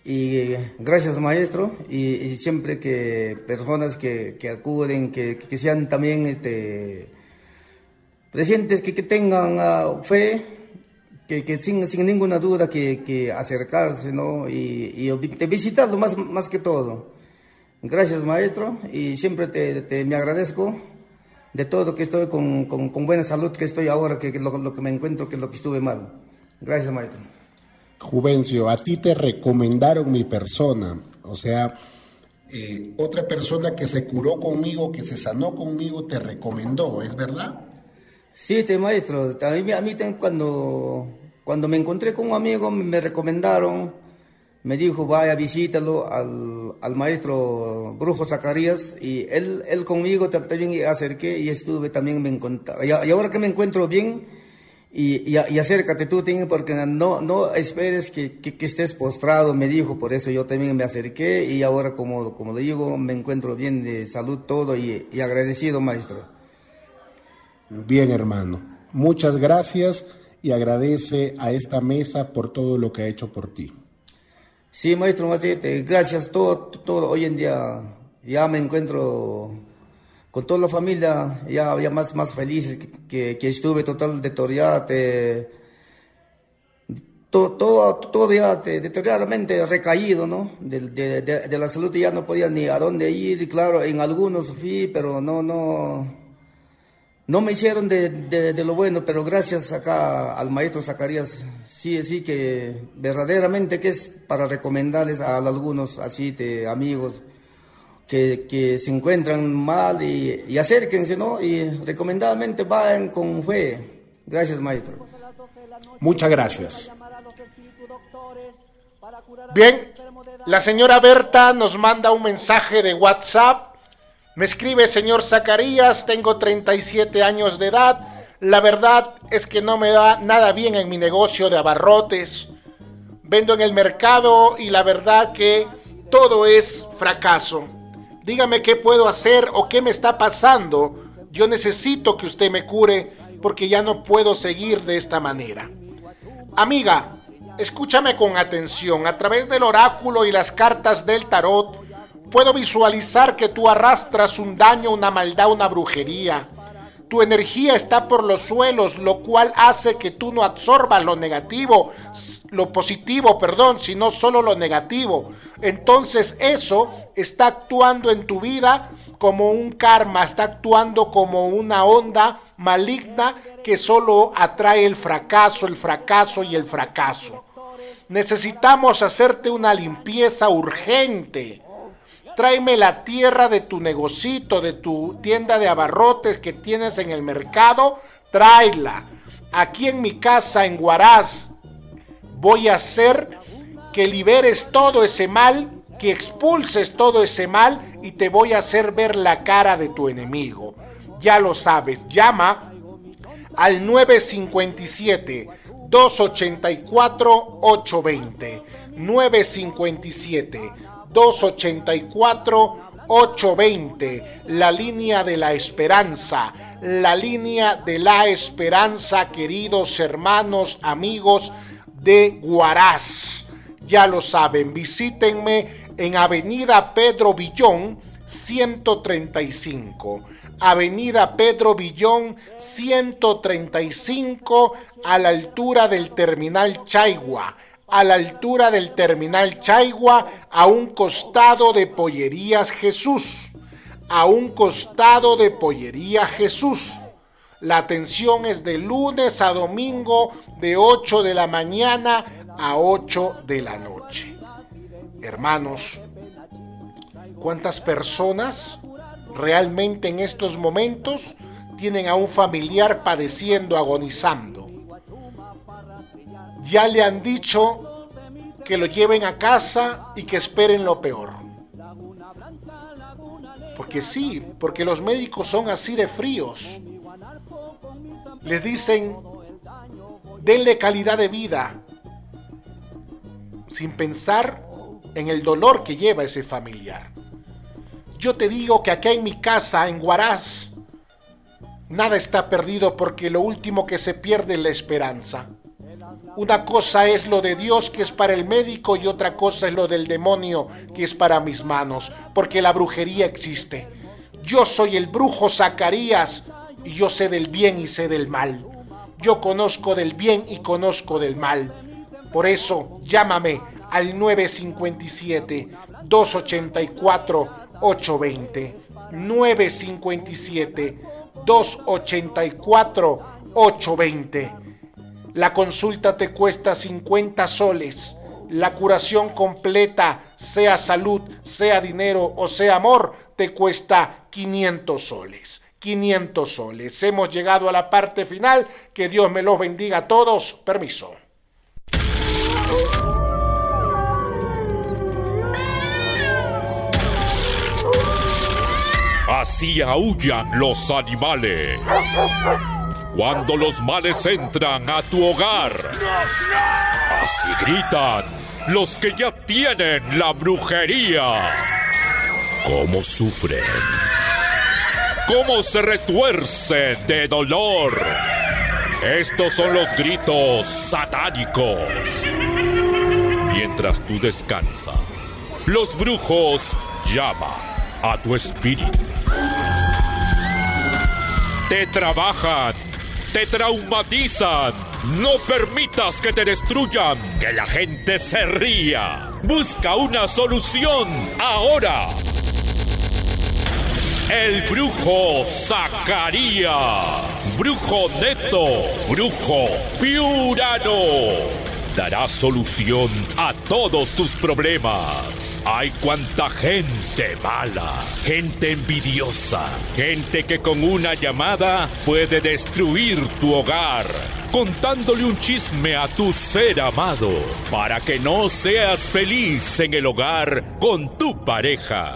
Y gracias maestro, y siempre que personas que acuden, que sean también presentes, que tengan fe, que sin ninguna duda que acercarse, ¿no? Y visitarlo más que todo. Gracias maestro, y siempre me agradezco de todo, que estoy con buena salud, que estoy ahora, que lo que me encuentro, que es lo que estuve mal. Gracias maestro. Juvencio, a ti te recomendaron mi persona, o sea, otra persona que se curó conmigo, que se sanó conmigo, te recomendó, ¿es verdad? Sí, maestro, a mí cuando me encontré con un amigo me recomendaron, me dijo vaya visítalo al maestro Brujo Zacarías, y él conmigo también acerqué y estuve, también me encontré, y ahora que me encuentro bien. Y acércate tú, porque no esperes que estés postrado, me dijo, por eso yo también me acerqué, y ahora como le digo, me encuentro bien de salud todo, y agradecido maestro. Bien hermano, muchas gracias y agradece a esta mesa por todo lo que ha hecho por ti. Sí maestro, gracias, todo, hoy en día ya me encuentro con toda la familia, ya más feliz que estuve total deteriorado, todo ya deterioradamente recaído, ¿no? De la salud ya no podía ni a dónde ir, y claro, en algunos fui, pero no me hicieron de lo bueno, pero gracias acá al maestro Zacarías, sí que verdaderamente que es para recomendarles a algunos así de amigos, que se encuentran mal, y acérquense, ¿no? Y recomendadamente vayan con fe. Gracias, maestro. Muchas gracias. Bien, la señora Berta nos manda un mensaje de WhatsApp. Me escribe: señor Zacarías, tengo 37 años de edad. La verdad es que no me da nada bien en mi negocio de abarrotes. Vendo en el mercado y la verdad que todo es fracaso. Dígame qué puedo hacer o qué me está pasando. Yo necesito que usted me cure porque ya no puedo seguir de esta manera. Amiga, escúchame con atención. A través del oráculo y las cartas del tarot, puedo visualizar que tú arrastras un daño, una maldad, una brujería. Tu energía está por los suelos, lo cual hace que tú no absorbas lo negativo, lo positivo, sino solo lo negativo. Entonces eso está actuando en tu vida como un karma, está actuando como una onda maligna que solo atrae el fracaso y el fracaso. Necesitamos hacerte una limpieza urgente. Tráeme la tierra de tu negocito, de tu tienda de abarrotes que tienes en el mercado, tráela. Aquí en mi casa, en Huaraz, voy a hacer que liberes todo ese mal, que expulses todo ese mal, y te voy a hacer ver la cara de tu enemigo. Ya lo sabes, llama al 957-284-820. 957-284-820, la línea de la esperanza, queridos hermanos, amigos de Huaraz. Ya lo saben, visítenme en Avenida Pedro Villón 135. Avenida Pedro Villón 135, a la altura del Terminal Chaigua. A un costado de Pollerías Jesús. La atención es de lunes a domingo, de 8 de la mañana a 8 de la noche. Hermanos, ¿cuántas personas realmente en estos momentos tienen a un familiar padeciendo, agonizando? Ya le han dicho que lo lleven a casa y que esperen lo peor. Porque los médicos son así de fríos. Les dicen, denle calidad de vida, sin pensar en el dolor que lleva ese familiar. Yo te digo que acá en mi casa, en Huaraz, nada está perdido, porque lo último que se pierde es la esperanza. Una cosa es lo de Dios, que es para el médico, y otra cosa es lo del demonio, que es para mis manos, porque la brujería existe. Yo soy el brujo Zacarías, y yo sé del bien y sé del mal. Yo conozco del bien y conozco del mal. Por eso, llámame al 957-284-820. 957-284-820. La consulta te cuesta 50 soles. La curación completa, sea salud, sea dinero o sea amor, te cuesta 500 soles. 500 soles. Hemos llegado a la parte final. Que Dios me los bendiga a todos. Permiso. Así aúllan los animales cuando los males entran a tu hogar. Así gritan los que ya tienen la brujería. ¿Cómo sufren? ¿Cómo se retuercen de dolor? Estos son los gritos satánicos. Mientras tú descansas, los brujos llaman a tu espíritu. Te trabajan, te traumatizan. No permitas que te destruyan, que la gente se ría. Busca una solución ahora. El brujo Zacarías, brujo neto, brujo piurano, dará solución a todos tus problemas. Hay cuanta gente mala, gente envidiosa, gente que con una llamada puede destruir tu hogar, contándole un chisme a tu ser amado, para que no seas feliz en el hogar con tu pareja.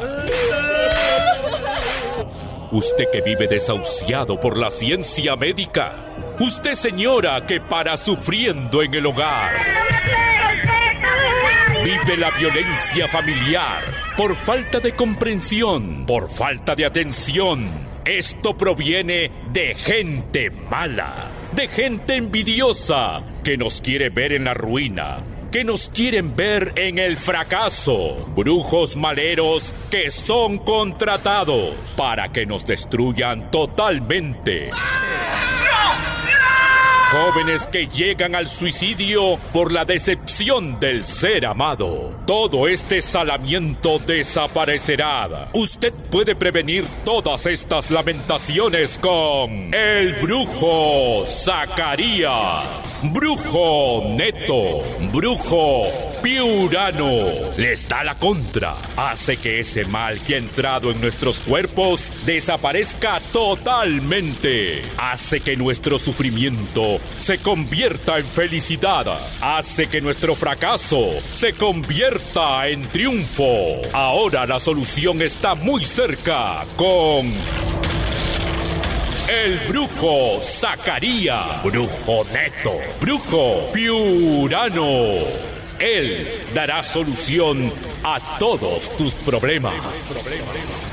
Usted que vive desahuciado por la ciencia médica. Usted, señora, que para sufriendo en el hogar. Vive la violencia familiar por falta de comprensión, por falta de atención. Esto proviene de gente mala, de gente envidiosa, que nos quiere ver en la ruina, que nos quieren ver en el fracaso. Brujos maleros que son contratados para que nos destruyan totalmente. Jóvenes que llegan al suicidio por la decepción del ser amado. Todo este salamiento desaparecerá. Usted puede prevenir todas estas lamentaciones con el brujo Zacarías, brujo neto, brujo piurano. Les da la contra. Hace que ese mal que ha entrado en nuestros cuerpos desaparezca totalmente. Hace que nuestro sufrimiento se convierta en felicidad. Hace que nuestro fracaso se convierta en triunfo. Ahora la solución está muy cerca con el brujo Zacarías, brujo neto, brujo piurano. Él dará solución a todos tus problemas.